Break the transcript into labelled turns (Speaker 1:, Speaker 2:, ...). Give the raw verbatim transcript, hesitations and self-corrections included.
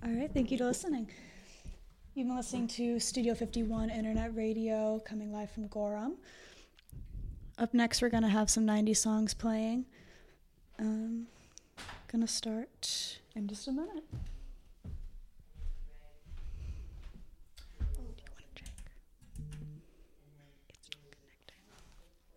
Speaker 1: All right, thank you for listening. You've been listening to Studio fifty-one Internet Radio, coming live from Gorham. Up next, we're going to have some nineties songs playing. Um, gonna start in just a minute.